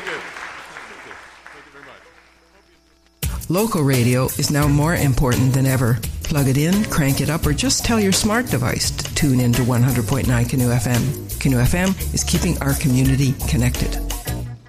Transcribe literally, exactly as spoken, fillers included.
Local radio is now more important than ever. Plug it in, crank it up, or just tell your smart device to tune in to one hundred point nine Canoe F M. Canoe F M is keeping our community connected.